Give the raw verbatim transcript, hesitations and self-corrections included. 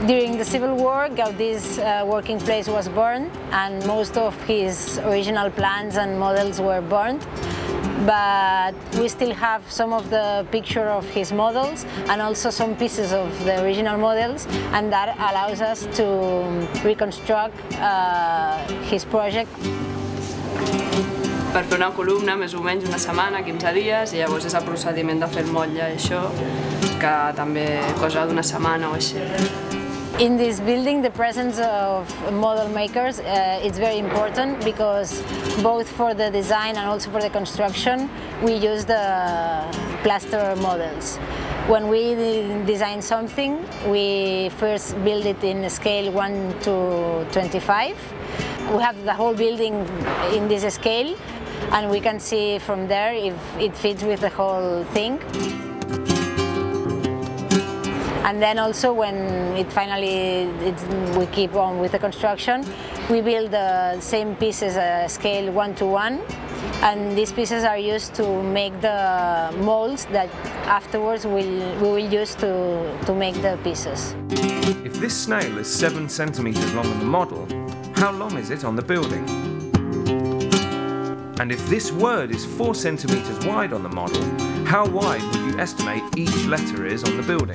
During the Civil War, Gaudi's uh, working place was burned and most of his original plans and models were burned. But we still have some of the picture of his models and also some pieces of the original models, and that allows us to reconstruct uh, his project. Per fer una columna, més o menys una setmana, quinze dies, i llavors és el procediment de fer el motlle i això, que també cosa d'una setmana o així. In this building, the presence of model makers uh, is very important because both for the design and also for the construction, we use the plaster models. When we design something, we first build it in scale one to twenty-five. We have the whole building in this scale, and we can see from there if it fits with the whole thing. And then also when it finally, it's, we keep on with the construction, we build the same pieces uh, scale one to one, and these pieces are used to make the molds that afterwards we'll, we will use to, to make the pieces. If this snail is seven centimetres long on the model, how long is it on the building? And if this word is four centimetres wide on the model, how wide would you estimate each letter is on the building?